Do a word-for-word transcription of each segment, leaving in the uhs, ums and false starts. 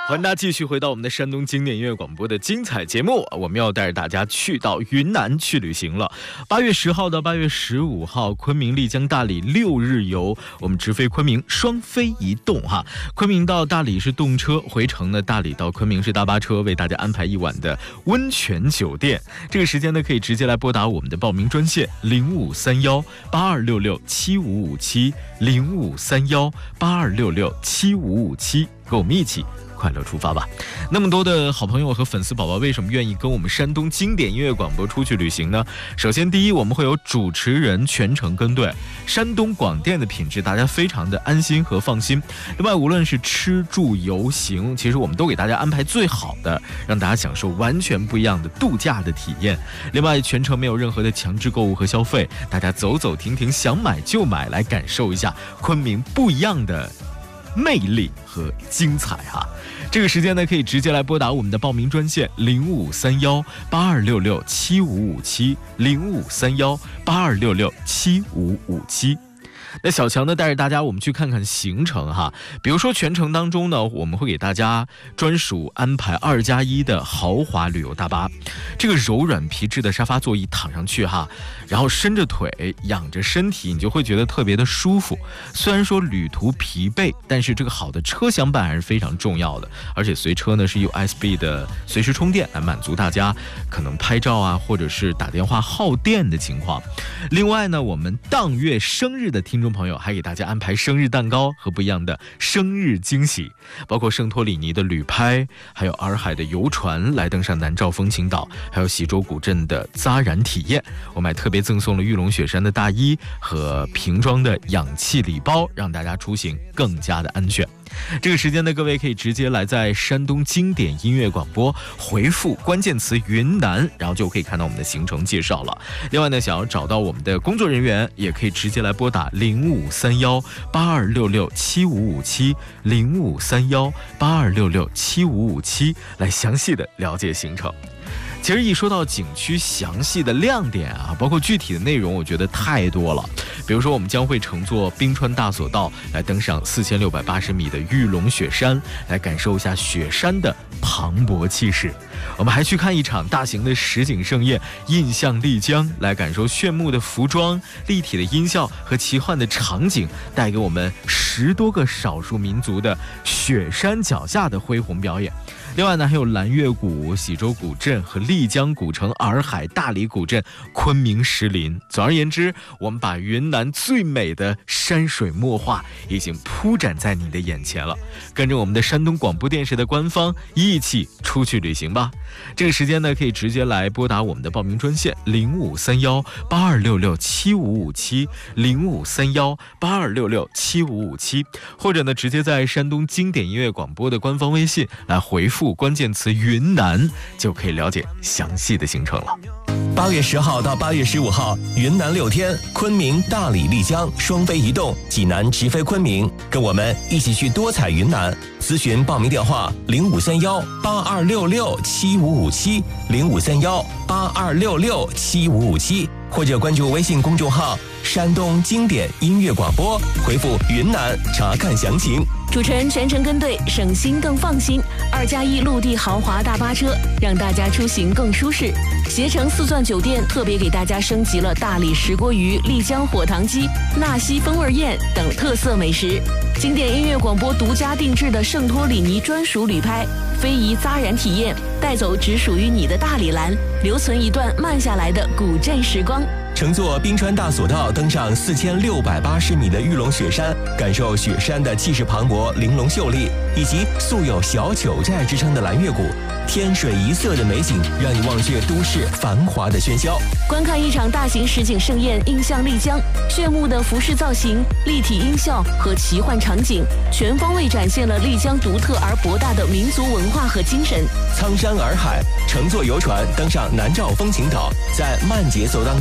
欢迎大家继续回到我们的山东经典音乐广播的精彩节目，我们要带着大家去到云南去旅行了。八月十号到八月十五号，昆明、丽江、大理六日游，我们直飞昆明，双飞一动哈。昆明到大理是动车，回程呢大理到昆明是大巴车，为大家安排一晚的温泉酒店。这个时间呢可以直接来拨打我们的报名专线零五三幺八二六六七五五七零五三幺八二六六七五五七，和我们一起快乐出发吧。那么多的好朋友和粉丝宝宝为什么愿意跟我们山东经典音乐广播出去旅行呢？首先第一，我们会有主持人全程跟队，山东广电的品质大家非常的安心和放心。另外无论是吃住游行，其实我们都给大家安排最好的，让大家享受完全不一样的度假的体验。另外全程没有任何的强制购物和消费，大家走走停停，想买就买，来感受一下昆明不一样的魅力和精彩哈。这个时间呢可以直接来拨打我们的报名专线零五三幺八二六六七五五七零五三幺八二六六七五五七。那小强呢带着大家我们去看看行程哈，比如说全程当中呢我们会给大家专属安排二加一的豪华旅游大巴，这个柔软皮质的沙发座椅躺上去哈，然后伸着腿仰着身体，你就会觉得特别的舒服。虽然说旅途疲惫，但是这个好的车厢伴还是非常重要的，而且随车呢是 U S B 的随时充电，来满足大家可能拍照啊或者是打电话耗电的情况。另外呢我们当月生日的听众朋友还给大家安排生日蛋糕和不一样的生日惊喜，包括圣托里尼的旅拍，还有洱海的游船来登上南诏风情岛，还有喜洲古镇的扎染体验。我们还特别赠送了玉龙雪山的大衣和瓶装的氧气礼包，让大家出行更加的安全。这个时间呢各位可以直接来在山东经典音乐广播回复关键词云南，然后就可以看到我们的行程介绍了。另外呢想要找到我们的工作人员，也可以直接来拨打零五三幺八二六六七五五七零五三幺八二六六七五五七来详细的了解行程。其实一说到景区详细的亮点啊，包括具体的内容，我觉得太多了。比如说我们将会乘坐冰川大索道来登上四千六百八十米的玉龙雪山，来感受一下雪山的磅礴气势。我们还去看一场大型的实景盛宴印象丽江，来感受炫目的服装、立体的音效和奇幻的场景，带给我们十多个少数民族的雪山脚下的恢宏表演。另外呢还有蓝月谷、喜洲古镇和丽江古城、洱海、大理古镇、昆明石林。总而言之，我们把云南最美的山水墨画已经铺展在你的眼前了。跟着我们的山东广播电视的官方一起出去旅行吧。这个时间呢可以直接来拨打我们的报名专线零五三幺八二六六七五五七零五三幺八二六六七五五七，或者呢直接在山东经典音乐广播的官方微信来回复关键词云南，就可以了解详细的行程了。 八月十号到八月十五号，云南六天，昆明、大理、丽江双飞一动，济南直飞昆明，跟我们一起去多彩云南。咨询报名电话零五三幺八二六六七五五七零五三幺八二六六七五五七，或者关注微信公众号山东经典音乐广播，回复云南查看详情。 主持人全程跟队，省心更放心。二加一陆地豪华大巴车，让大家出行更舒适。携程四钻酒店特别给大家升级了大理石锅鱼、丽江火塘鸡、纳西风味宴等特色美食。经典音乐广播独家定制的圣托里尼专属旅拍，非遗扎染体验，带走只属于你的大理蓝，留存一段慢下来的古镇时光。 乘坐冰川大索道登上四千六百八十米的玉龙雪山，感受雪山的气势磅礴、玲珑秀丽，以及素有小九寨之称的蓝月谷，天水一色的美景让你忘却都市繁华的喧嚣。 观看一场大型实景盛宴印象丽江，炫目的服饰造型、立体音效和奇幻场景，全方位展现了丽江独特而博大的民族文化和精神。 苍山洱海，乘坐游船登上南诏风情岛，在慢节奏当中享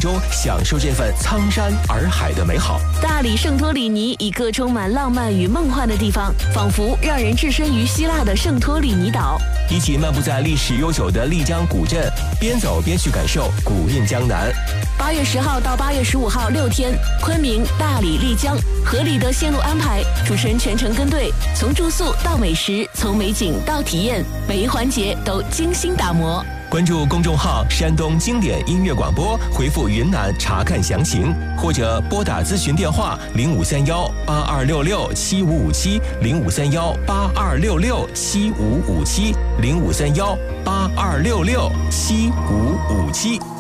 享受这份苍山洱海的美好。 大理圣托里尼，一个充满浪漫与梦幻的地方，仿佛让人置身于希腊的圣托里尼岛。 一起漫步在历史悠久的丽江古镇，边走边去感受古韵江南。 八月十号到八月十五号六天，昆明、大理、丽江，合理的线路安排，主持人全程跟队，从住宿到美食，从美景到体验，每一环节都精心打磨。 关注公众号山东经典音乐广播，回复云南查看详情，或者拨打咨询电话零五三幺八二六六七五五七零五三幺八二六六七五五七零五三幺八二六六七五五七。